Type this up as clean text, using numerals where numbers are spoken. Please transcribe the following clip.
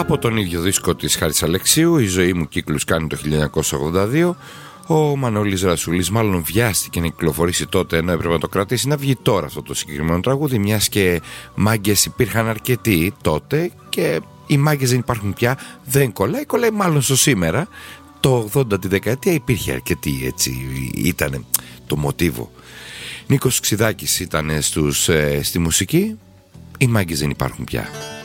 Από τον ίδιο δίσκο της Χάρης Αλεξίου, «Η ζωή μου κύκλους κάνει» το 1982, ο Μανώλης Ρασουλής μάλλον βιάστηκε να κυκλοφορήσει τότε, ενώ έπρεπε να το κρατήσει, να βγει τώρα αυτό το συγκεκριμένο τραγούδι, μιας και μάγκες υπήρχαν αρκετοί τότε και οι μάγκες δεν υπάρχουν πια, δεν κολλάει, κολλάει μάλλον στο σήμερα. Το 80 τη δεκαετία υπήρχε αρκετοί, έτσι ήταν το μοτίβο. Νίκος Ξιδάκης ήταν στη μουσική, οι μάγκες δεν υπάρχουν πια.